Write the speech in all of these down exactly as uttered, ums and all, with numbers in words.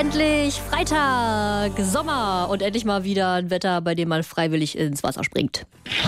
Endlich Freitag, Sommer und endlich mal wieder ein Wetter, bei dem man freiwillig ins Wasser springt.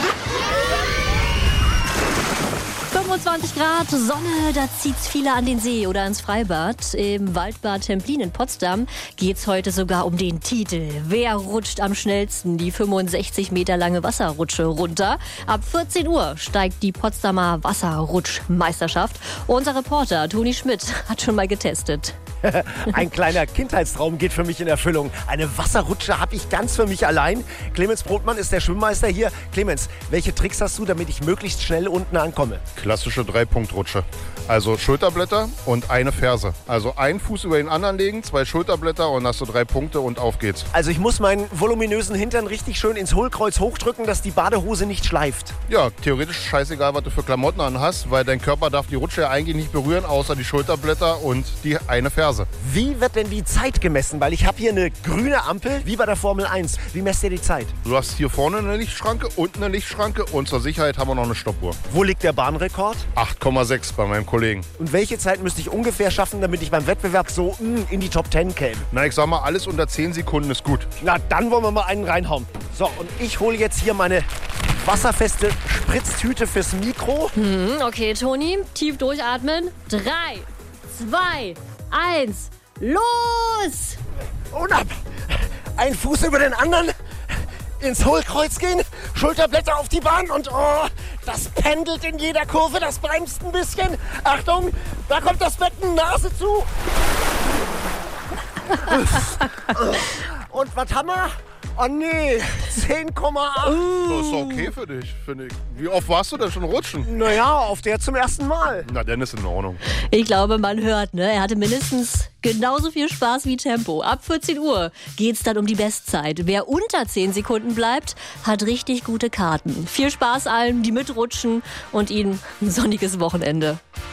fünfundzwanzig Grad, Sonne, da zieht's viele an den See oder ins Freibad. Im Waldbad Templin in Potsdam geht's heute sogar um den Titel. Wer rutscht am schnellsten die fünfundsechzig Meter lange Wasserrutsche runter? Ab vierzehn Uhr steigt die Potsdamer Wasserrutschmeisterschaft. Unser Reporter Toni Schmidt hat schon mal getestet. Ein kleiner Kindheitstraum geht für mich in Erfüllung. Eine Wasserrutsche habe ich ganz für mich allein. Clemens Brotmann ist der Schwimmmeister hier. Clemens, welche Tricks hast du, damit ich möglichst schnell unten ankomme? Klassische Drei-Punkt-Rutsche. Also Schulterblätter und eine Ferse. Also einen Fuß über den anderen legen, zwei Schulterblätter und hast du drei Punkte und auf geht's. Also ich muss meinen voluminösen Hintern richtig schön ins Hohlkreuz hochdrücken, dass die Badehose nicht schleift. Ja, theoretisch scheißegal, was du für Klamotten an hast, weil dein Körper darf die Rutsche ja eigentlich nicht berühren, außer die Schulterblätter und die eine Ferse. Wie wird denn die Zeit gemessen? Weil ich habe hier eine grüne Ampel, wie bei der Formel eins. Wie messt ihr die Zeit? Du hast hier vorne eine Lichtschranke, unten eine Lichtschranke und zur Sicherheit haben wir noch eine Stoppuhr. Wo liegt der Bahnrekord? acht Komma sechs bei meinem Kollegen. Und welche Zeit müsste ich ungefähr schaffen, damit ich beim Wettbewerb so mh, in die Top zehn käme? Na, ich sag mal, alles unter zehn Sekunden ist gut. Na, dann wollen wir mal einen reinhauen. So, und ich hole jetzt hier meine wasserfeste Spritztüte fürs Mikro. Hm, okay, Toni, tief durchatmen. Drei, zwei, eins, los! Und ab! Ein Fuß über den anderen, ins Hohlkreuz gehen, Schulterblätter auf die Bahn und oh, das pendelt in jeder Kurve, das bremst ein bisschen. Achtung, da kommt das Becken, Nase zu. Und was haben wir? Oh nee, zehn Komma acht. Das ist okay für dich, finde ich. Wie oft warst du denn schon rutschen? Naja, auf der zum ersten Mal. Na, dann ist in Ordnung. Ich glaube, man hört, ne? Er hatte mindestens genauso viel Spaß wie Tempo. Ab vierzehn Uhr geht's dann um die Bestzeit. Wer unter zehn Sekunden bleibt, hat richtig gute Karten. Viel Spaß allen, die mitrutschen und ihnen ein sonniges Wochenende.